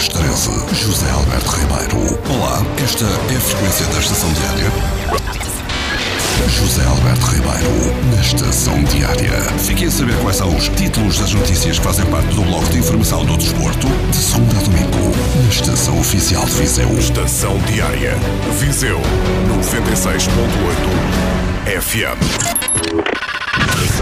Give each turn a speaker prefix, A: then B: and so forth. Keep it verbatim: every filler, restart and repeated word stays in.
A: às treze, José Alberto Ribeiro. Olá, esta é a frequência da Estação Diária. José Alberto Ribeiro, na Estação Diária. Fiquem a saber quais são os títulos das notícias que fazem parte do bloco de informação do desporto, de segunda a domingo, na Estação Oficial de Viseu.
B: Estação Diária, Viseu, noventa e seis ponto oito F M.